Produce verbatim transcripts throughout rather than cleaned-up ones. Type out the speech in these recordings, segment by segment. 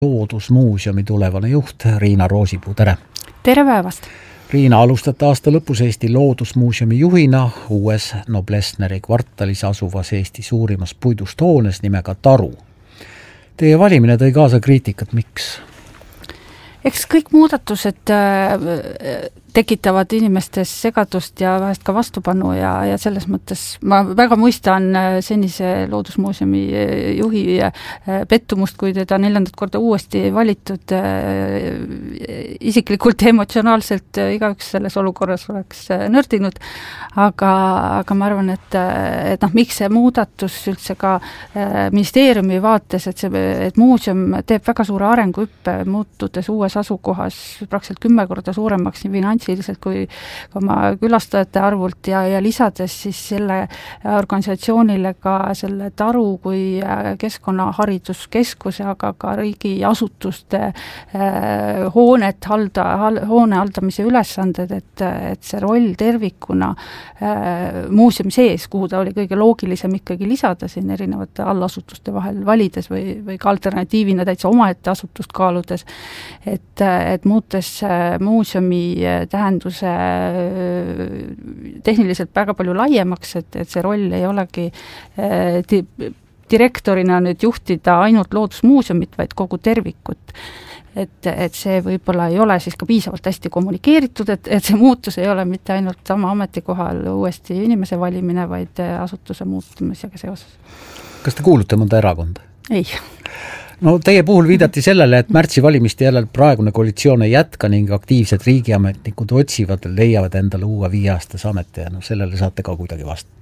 Loodusmuuseumi tulevane juht Riina Roosipuu, tere! Tere päevast! Riina, alustate aasta lõpus Eesti Loodusmuuseumi juhina uues Noblessneri kvartalis asuvas Eesti suurimas puidust hoones nimega Taru. Teie valimine tõi kaasa kriitikat, miks? Eks kõik muudatused tekitavad inimestes segadust ja vahest ka vastupanu ja, ja selles mõttes ma väga mõistan senise Loodusmuuseumi juhi pettumust, kui teda neljandat korda uuesti valitud isiklikult ja emotsionaalselt igaüks selles olukorras oleks nördinud, aga, aga ma arvan, et, et noh, miks see muudatus üldse ka ministeeriumi vaates, et, see, et muuseum teeb väga suure arenguhüppe, muutudes uues asukohas praktiliselt kümme korda suuremaks nii finantsiliselt kui oma külastajate arvult ja, ja lisades siis selle organisatsioonile ka selle Taru kui keskkonnahariduskeskuse, aga ka riigiasutuste eh, hoonet halda, hoone haldamise ülesanded, et, et see roll tervikuna eh, muuseumi sees, kuhu ta oli kõige loogilisem ikkagi lisada siin erinevate allasutuste vahel valides või, või ka alternatiivina täitsa omaette asutust kaaludes, et et, et muutes muuseumi tähenduse tehniliselt väga palju laiemaks, et, et see roll ei olegi di, direktorina nüüd juhtida ainult Loodusmuuseumit, vaid kogu tervikut. Et, et see võib-olla ei ole siis ka piisavalt hästi kommunikeeritud, et, et see muutus ei ole mitte ainult sama ametikohal uuesti inimese valimine, vaid asutuse muutumisega seoses. Kas te kuulute mõnda erakonda? Ei. No teie puhul viidati sellele, et märtsi valimiste jälle praegune koalitsioon ei jätka ning aktiivsed riigiametnikud otsivad, leiavad endale uue viieaastase ameti ja no sellele saate ka kuidagi vastata.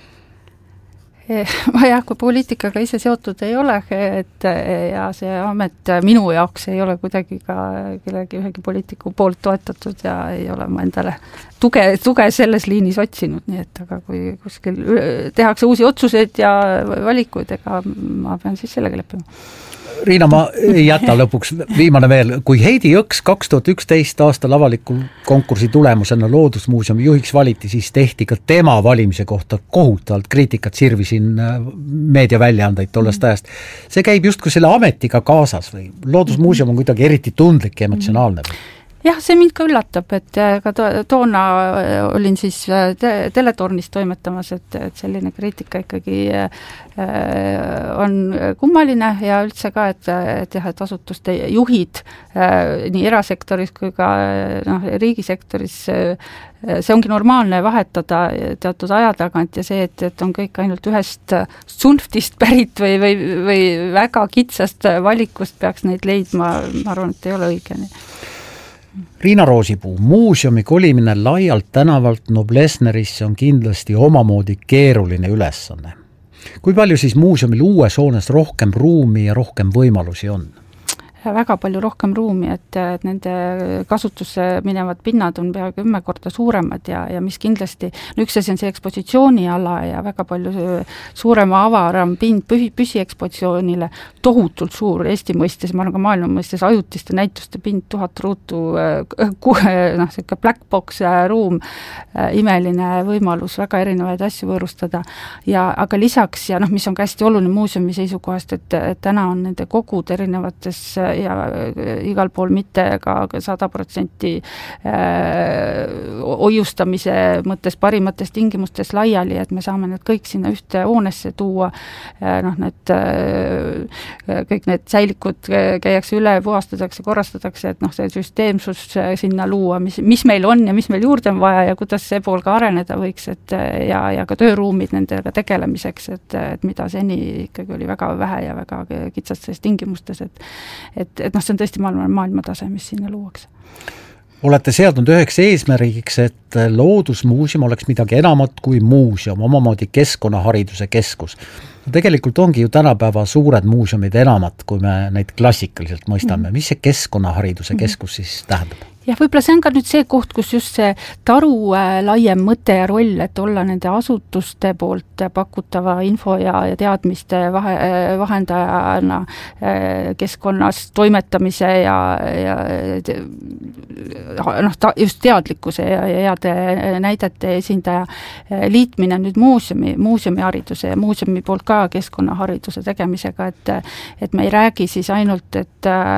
Ma jah, kui poliitikaga ise seotud ei ole, et ja see amet minu jaoks ei ole kuidagi ka kellegi ühegi poliitiku poolt toetatud ja ei ole ma endale tuge, tuge selles liinis otsinud, nii et aga kui kuskil tehakse uusi otsuseid ja valikuid, ega ma pean siis sellega leppima. Riina, ma ei jäta lõpuks viimane veel. Kui Heidi Jõks kaks tuhat üksteist aastal avalikul konkursi tulemusena Loodusmuuseumi juhiks valiti, siis tehti ka tema valimise kohta kohutavalt kriitikat, sirvisin meediaväljaandeid tollest ajast. See käib justkui selle ametiga kaasas või Loodusmuuseum on kuidagi eriti tundlik ja emotsionaalne või? Jah, see mind ka üllatab, et ka toona olin siis te- teletornis toimetamas, et, et selline kriitika ikkagi on kummaline ja üldse ka, et, et, jah, et asutuste juhid nii erasektoris kui ka noh, riigisektoris see ongi normaalne vahetada teatud aja tagant ja see, et, et on kõik ainult ühest sunftist pärit või, või, või väga kitsast valikust peaks neid leidma, ma arvan, et ei ole õige nii. Riina Roosipuu, muuseumi kolimine laialt tänavalt Noblessnerisse on kindlasti omamoodi keeruline ülesanne. Kui palju siis muuseumil uues hoones rohkem ruumi ja rohkem võimalusi on? Väga palju rohkem ruumi, et, et nende kasutusse minevad pinnad on pea kümme korda suuremad ja, ja mis kindlasti, no üks asi on see ekspositsiooniala ja väga palju suurema avaram pind püsi, püsiekspositsioonile, tohutult suur Eesti mõistes, ma arvan ka maailma mõistes ajutiste näituste pind, tuhat ruutu, noh, selline black box ruum, imeline võimalus väga erinevaid asju võõrustada ja aga lisaks, ja noh, mis on ka hästi oluline muuseumi seisukohast, et, et täna on nende kogud erinevates ja igal pool mitte ka sada protsenti hoiustamise mõttes parimates tingimustes laiali, et me saame need kõik sinna ühte hoonesse tuua, noh, need kõik need säilikud käiakse üle, puhastatakse, korrastatakse, et noh, see süsteemsus sinna luua, mis, mis meil on ja mis meil juurde on vaja ja kuidas see pool ka areneda võiks, et ja, ja ka tööruumid nendega tegelemiseks, et, et mida seni ikkagi oli väga vähe ja väga kitsastes tingimustes, et et, et noh, see on tõesti maailma, maailmatase, mis sinna luuakse. Olete seadnud üheks eesmärgiks, et Loodusmuuseum oleks midagi enamat kui muuseum, omamoodi keskkonnahariduse keskus. Tegelikult ongi ju tänapäeva suured muuseumid enamat, kui me neid klassikaliselt mõistame. Mis see keskkonnahariduse keskus siis tähendab? jah, võib-olla see on ka nüüd see koht, kus just see taru äh, laiem mõte ja roll, et olla nende asutuste poolt pakutava info ja, ja teadmiste vahe, vahendajana äh, keskkonnas toimetamise ja, ja noh, ta, just teadlikkuse ja, ja heade näidete esindaja äh, liitmine nüüd muuseumi, muuseumihariduse ja muuseumi poolt ka keskkonnahariduse tegemisega, et et me ei räägi siis ainult, et